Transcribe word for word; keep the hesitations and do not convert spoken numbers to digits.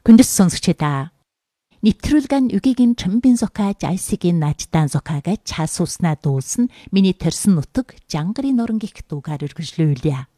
Хүндэс сонсогчдаа нэвтрүүлгэн үгийн чамбин зока жайсигийн наачтан зокага чаасууснаа дуулсан миний төрсөн нутаг жангарын норон гих дуугаар үргэлжлүүлье.